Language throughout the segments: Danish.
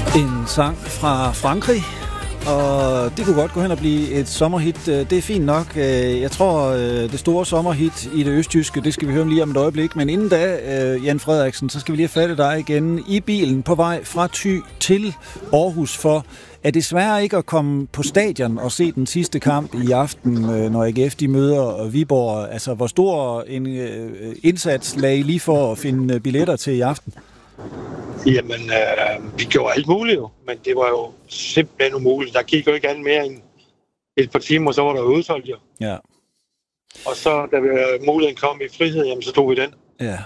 En sang fra Frankrig, og det kunne godt gå hen og blive et sommerhit. Det er fint nok. Jeg tror, det store sommerhit i det østjyske, det skal vi høre om lige om et øjeblik. Men inden da, Jan Frederiksen, så skal vi lige have fat i dig igen i bilen på vej fra Thy til Aarhus for er det svært ikke at komme på stadion og se den sidste kamp i aften, når AGF de møder Viborg. Altså, hvor stor en indsats lagde I lige for at finde billetter til i aften? Jamen, vi gjorde alt muligt jo, men det var jo simpelthen umuligt. Der gik jo ikke andet mere end et par timer, så var der udsolgt jo. Ja. Og så, da muligheden kom i frihed, jamen, så tog vi den. Ja.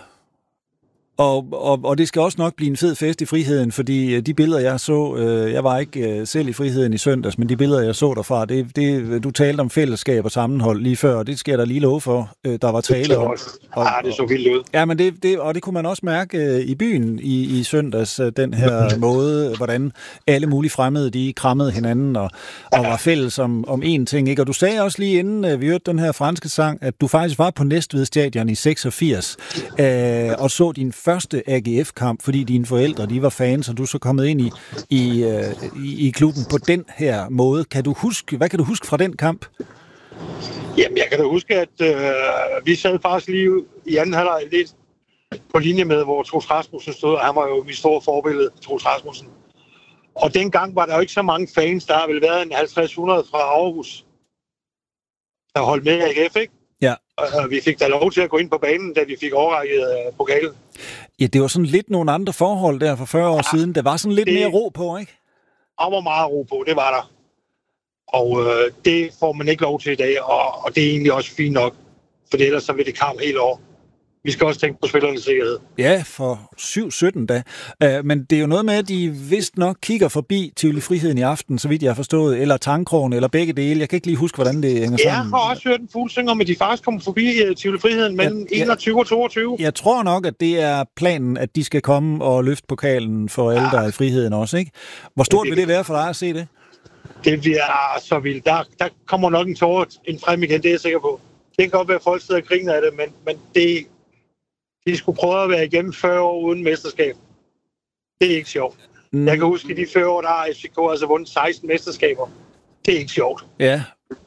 Og det skal også nok blive en fed fest i friheden, fordi de billeder, jeg så, jeg var ikke selv i friheden i søndags, men de billeder, jeg så derfra, du talte om fællesskab og sammenhold lige før, og det skal jeg da lige love for, der var tale om. Det så vildt ud. Ja, men det kunne man også mærke i byen i søndags, den her måde, hvordan alle mulige fremmede, de krammede hinanden og var fælles om én ting, ikke? Og du sagde også lige inden vi hørte den her franske sang, at du faktisk var på Næstved Stadion i 86 og så din første AGF-kamp, fordi dine forældre, de var fans, og du er så kommet ind i klubben på den her måde. Hvad kan du huske fra den kamp? Jamen, jeg kan da huske, at vi sad faktisk lige i anden halvleg lidt på linje med, hvor Troels Rasmussen stod, og han var jo mit store forbillede, Troels Rasmussen. Og dengang var der jo ikke så mange fans, der har vel været en 50-100 fra Aarhus, der holdt med AGF, ikke? Ja. Og vi fik da lov til at gå ind på banen, da vi fik overrækket pokalen. Ja, det var sådan lidt nogle andre forhold der for 40 år siden. Der var sådan lidt mere ro på, ikke? Der var meget ro på, det var der. Og det får man ikke lov til i dag, og det er egentlig også fint nok, for ellers så vil det kamp hele år. Vi skal også tænke på spillernes sikkerhed. Ja, for 7-17 da. Men det er jo noget med, at de vist nok kigger forbi Tivoli Friheden i aften, så vidt jeg har forstået, eller Tangkrogen, eller begge dele. Jeg kan ikke lige huske, hvordan det hænger sammen. Jeg har også hørt en fuglesang om, at de faktisk kommer forbi Tivoli Friheden mellem 21 og 22. Jeg tror nok, at det er planen, at de skal komme og løfte pokalen for alle, der er i friheden også, ikke? Hvor stort vil det være for dig at se det? Det bliver så vildt. Der kommer nok en tårer ind frem igen, det er jeg sikker på. Det kan godt være, at folk sidder og griner af det, men de skulle prøve at være igennem 40 år uden mesterskab. Det er ikke sjovt. Jeg kan huske, at de 40 år, der har FCK altså vundet 16 mesterskaber. Det er ikke sjovt. Ja.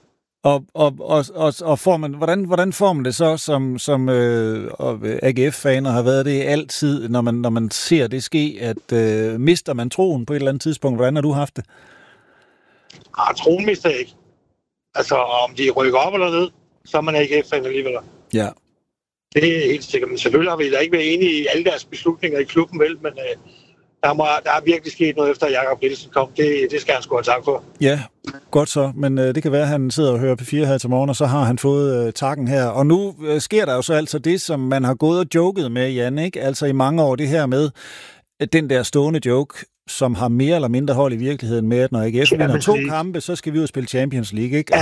Og får man, hvordan får man det så som AGF-faner har været det altid, når man ser det ske, at mister man troen på et eller andet tidspunkt? Hvordan har du haft det? Troen mister jeg ikke. Altså, om de rykker op eller ned, så er man AGF-fan alligevel. Ja. Det er helt sikkert, men selvfølgelig har vi da ikke været enige i alle deres beslutninger i klubben, vel, men der er virkelig sket noget efter Jakob Nielsen kom. Det skal han sgu have tak for. Ja, godt så, men det kan være, at han sidder og hører P4 her til morgen, og så har han fået takken her. Og nu sker der jo så altså det, som man har gået og joket med, Jan, ikke? Altså i mange år det her med den der stående joke, som har mere eller mindre hold i virkeligheden med, at når AGF vinder 2 kampe, så skal vi jo spille Champions League, ikke?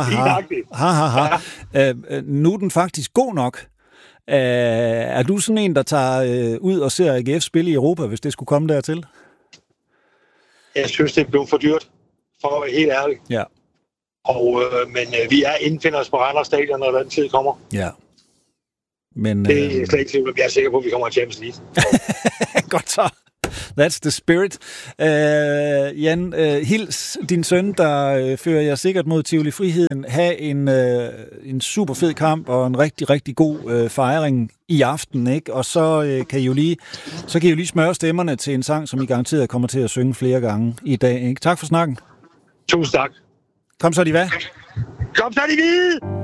Nu er den faktisk god nok. Er du sådan en, der tager ud og ser AGF spille i Europa, hvis det skulle komme dertil? Jeg synes, det er blevet for dyrt, for at være helt ærlig. Ja. Men vi indfinder os på Randers Stadion, når den tid kommer. Ja. Men, det er slet ikke tvivl, jeg er sikker på, at vi kommer til Champions League. Godt så. That's the spirit. Jan, hils din søn, der fører jer sikkert mod Tivoli Friheden. Ha' en super fed kamp og en rigtig, rigtig god fejring i aften, ikke? Og så kan I jo lige smøre stemmerne til en sang, som I garanteret kommer til at synge flere gange i dag, ikke? Tak for snakken. Tusind tak. Kom så de hvad? Kom så de hvide!